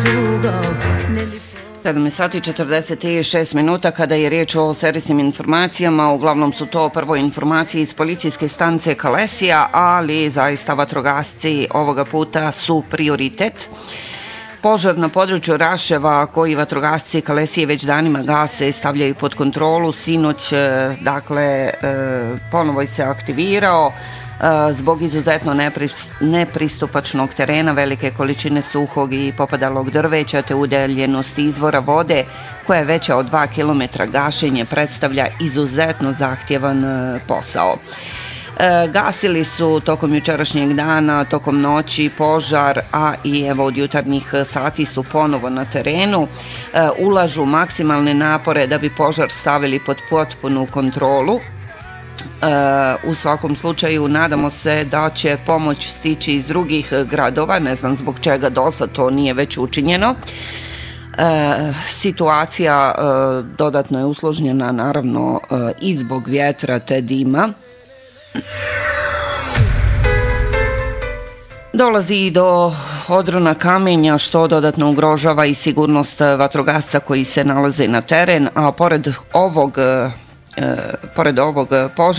7:46 kada je riječ o servisnim informacijama. Uglavnom su to prvo informacije iz policijske stanice Kalesija, ali zaista vatrogasci ovoga puta su prioritet. Požar na području Raševa koji vatrogasci Kalesije već danima gase, stavljaju pod kontrolu. Sinoć, ponovo se aktivirao zbog izuzetno nepristupačnog terena, velike količine suhog i popadalog drveća te udaljenosti izvora vode koja je veća od 2 km. Gašenje predstavlja izuzetno zahtjevan posao. Gasili su tokom jučerašnjeg dana, tokom noći požar, a i evo od jutarnjih sati su ponovo na terenu. Ulažu maksimalne napore da bi požar stavili pod potpunu kontrolu. U svakom slučaju nadamo se da će pomoć stići iz drugih gradova, ne znam zbog čega dosad to nije već učinjeno. Situacija dodatno je usložnjena naravno i zbog vjetra te dima. Dolazi i do odrona kamenja što dodatno ugrožava i sigurnost vatrogasca koji se nalaze na teren, a pored ovog požara